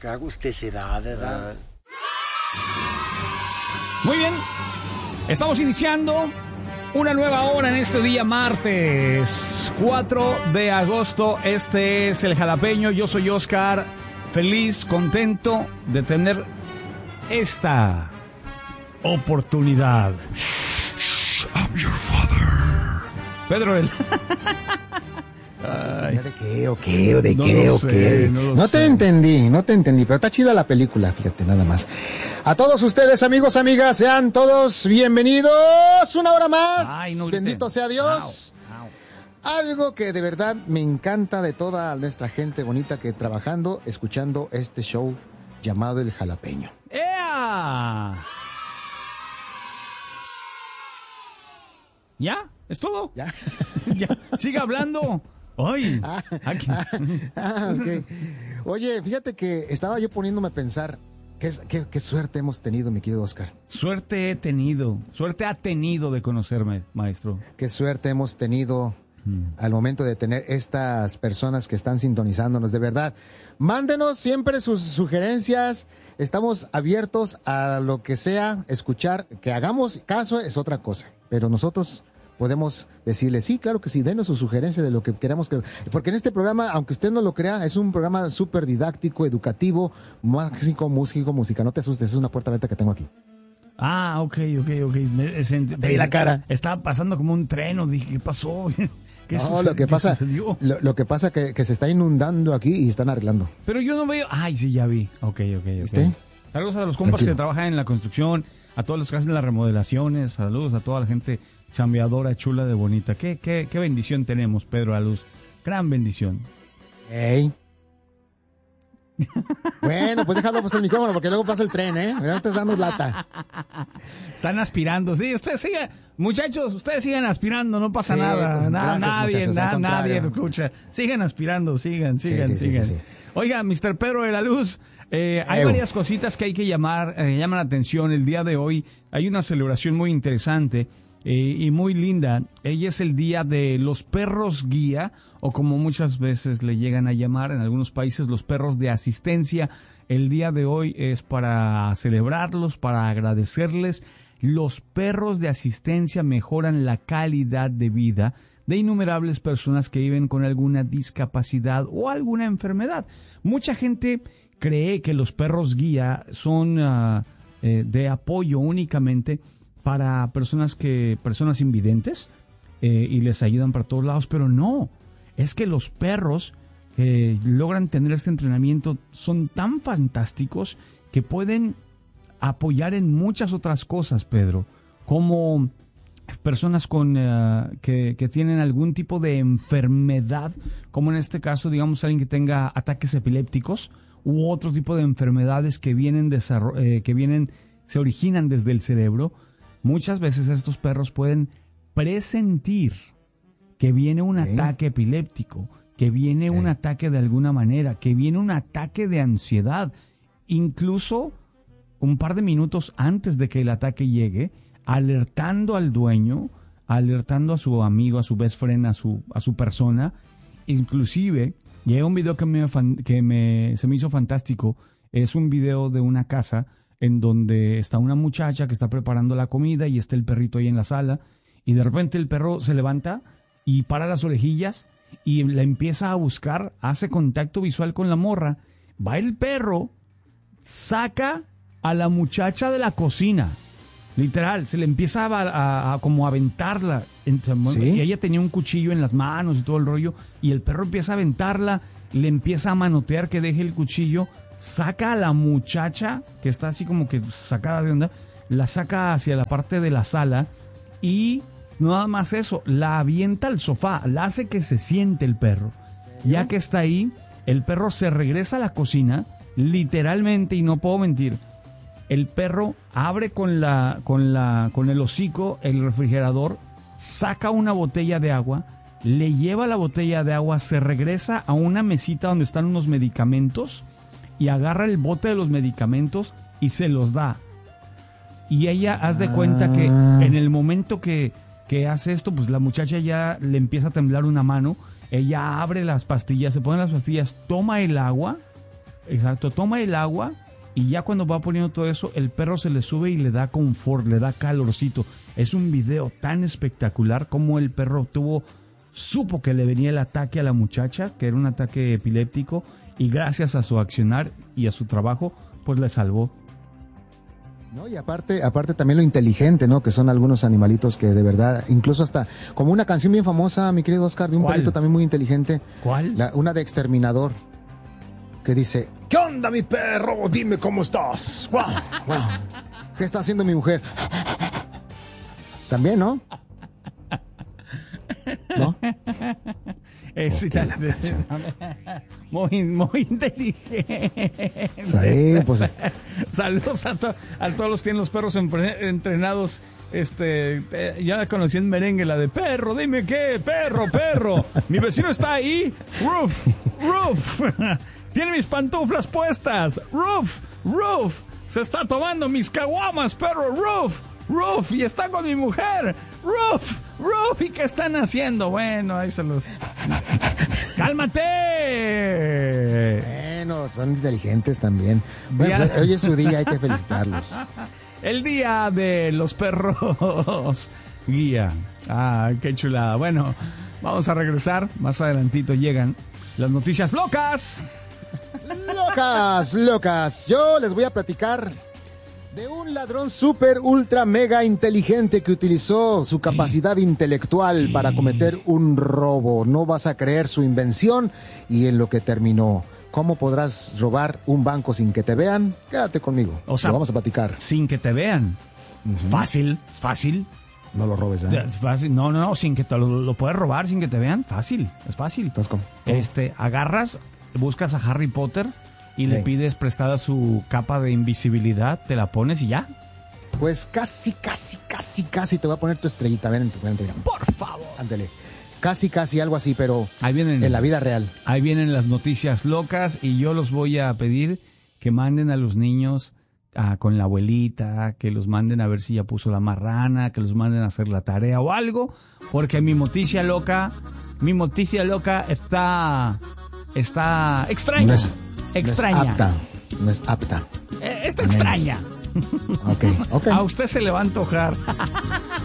Qué agusticidad, ¿verdad? Muy bien, estamos iniciando una nueva hora en este día martes 4 de agosto. Este es El Jalapeño, yo soy Oscar, feliz, contento de tener esta oportunidad. I'm your father. Pedro, ¿De qué o qué o de qué o qué? No te entendí, pero está chida la película, fíjate, nada más. A todos ustedes, amigos, amigas, sean todos bienvenidos una hora más. Ay, no, bendito sea Dios. Algo que de verdad me encanta de toda nuestra gente bonita que trabajando, escuchando este show llamado El Jalapeño. ¡Ea! ¿Ya? ¿Es todo? ¿Ya? Ya. Sigue hablando. ¡Ay! Okay. Oye, fíjate que estaba yo poniéndome a pensar, qué suerte hemos tenido, mi querido Oscar. Suerte ha tenido de conocerme, maestro. Qué suerte hemos tenido al momento de tener estas personas que están sintonizándonos, de verdad. Mándenos siempre sus sugerencias, estamos abiertos a lo que sea, escuchar, que hagamos caso es otra cosa, pero nosotros podemos decirle, sí, claro que sí, denos su sugerencia de lo que queramos que... Porque en este programa, aunque usted no lo crea, es un programa súper didáctico, educativo, música. No te asustes, es una puerta abierta que tengo aquí. Ah, ok. Te vi la cara. Estaba pasando como un tren, dije, ¿qué pasó? No, lo que pasa que se está inundando aquí y están arreglando. Pero yo no veo... Ay, sí, ya vi. Ok. ¿Viste? Saludos a los compas que trabajan en la construcción, a todos los que hacen las remodelaciones, saludos a toda la gente chambeadora, chula de bonita. Qué bendición tenemos, Pedro Aluz. Gran bendición. Ey. Bueno, pues déjalo pues el micrófono porque luego pasa el tren, ¿eh? Me estás dando lata. Están aspirando, sí, ustedes sigan, muchachos, ustedes sigan aspirando, no pasa nada, nadie escucha. Sigan aspirando, sigan. Sí. Oiga, Mr. Pedro de la Luz, hay varias cositas que hay que llaman la atención el día de hoy. Hay una celebración muy interesante y muy linda. Ella es el día de los perros guía, o como muchas veces le llegan a llamar en algunos países, los perros de asistencia. El día de hoy es para celebrarlos, para agradecerles. Los perros de asistencia mejoran la calidad de vida de innumerables personas que viven con alguna discapacidad o alguna enfermedad. Mucha gente cree que los perros guía son de apoyo únicamente para personas invidentes y les ayudan para todos lados, pero no, es que los perros que logran tener este entrenamiento son tan fantásticos que pueden apoyar en muchas otras cosas, Pedro, como personas que tienen algún tipo de enfermedad, como en este caso, digamos, alguien que tenga ataques epilépticos u otro tipo de enfermedades que se originan desde el cerebro. Muchas veces estos perros pueden presentir que viene un ataque epiléptico, que viene un ataque de alguna manera, que viene un ataque de ansiedad, incluso un par de minutos antes de que el ataque llegue, alertando al dueño, alertando a su amigo, a su best friend, a su persona. Inclusive, llega un video que se me hizo fantástico. Es un video de una casa en donde está una muchacha que está preparando la comida y está el perrito ahí en la sala, y de repente el perro se levanta y para las orejillas y la empieza a buscar, hace contacto visual con la morra, va el perro, saca a la muchacha de la cocina, literal, se le empieza a como aventarla, ¿sí? Y ella tenía un cuchillo en las manos y todo el rollo, y el perro empieza a aventarla, le empieza a manotear que deje el cuchillo, saca a la muchacha, que está así como que sacada de onda, la saca hacia la parte de la sala y no nada más eso, la avienta al sofá, la hace que se siente el perro. Ya que está ahí, el perro se regresa a la cocina, literalmente, y no puedo mentir, el perro abre con el hocico el refrigerador, saca una botella de agua, le lleva la botella de agua, se regresa a una mesita donde están unos medicamentos y agarra el bote de los medicamentos y se los da. Y ella, haz de cuenta que en el momento que hace esto, pues la muchacha ya le empieza a temblar una mano, ella abre las pastillas, se pone las pastillas, toma el agua Exacto, toma el agua y ya cuando va poniendo todo eso, el perro se le sube y le da confort, le da calorcito. Es un video tan espectacular como el perro supo que le venía el ataque a la muchacha, que era un ataque epiléptico, y gracias a su accionar y a su trabajo, pues le salvó. No, y aparte también lo inteligente, ¿no? Que son algunos animalitos que de verdad, incluso hasta, como una canción bien famosa, mi querido Oscar, de un perrito también muy inteligente. ¿Cuál? Una de Exterminador, que dice, ¿qué onda, mi perro? Dime cómo estás. ¡Guau! ¡Guau! ¿Qué está haciendo mi mujer? También, ¿no? ¿No? Muy inteligente. Sí, pues. Saludos a todos los que tienen los perros entrenados. Ya conocí en merengue la de perro, dime qué, perro. Mi vecino está ahí. Roof. Tiene mis pantuflas puestas. Roof. Se está tomando mis caguamas, perro. Roof, y está con mi mujer. Roof, ¿y qué están haciendo? Bueno, ahí se los... ¡Cálmate! Bueno, son inteligentes también. Bueno, pues, hoy es su día, hay que felicitarlos. El día de los perros guía. Qué chulada. Bueno, vamos a regresar. Más adelantito llegan las noticias locas. Locas. Yo les voy a platicar de un ladrón súper, ultra, mega inteligente que utilizó su capacidad intelectual para cometer un robo. No vas a creer su invención y en lo que terminó. ¿Cómo podrás robar un banco sin que te vean? Quédate conmigo. O sea, lo vamos a platicar. Sin que te vean. Fácil. No lo robes, ¿eh? Es fácil. No, sin que te lo puedes robar sin que te vean. Es fácil. Entonces, ¿cómo? Agarras, buscas a Harry Potter y le pides prestada su capa de invisibilidad, te la pones y ya. Pues casi te voy a poner tu estrellita. Ven en tu frente. Por favor. Ándale. Casi, algo así, pero ahí vienen, en la vida real. Ahí vienen las noticias locas y yo los voy a pedir que manden a los niños con la abuelita, que los manden a ver si ya puso la marrana, que los manden a hacer la tarea o algo, porque mi noticia loca está extraña. No es apta. Está extraña. Ok. A usted se le va a antojar.